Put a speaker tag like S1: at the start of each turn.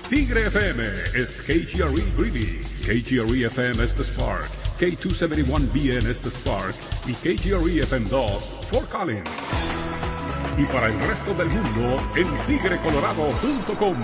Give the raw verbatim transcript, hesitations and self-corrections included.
S1: Tigre F M is K G R E Greeley, K G R E F M es The Spark, K doscientos setenta y uno B N es The Spark y K G R E F M dos Fort Collins. Y para el resto del mundo en tigre colorado punto com.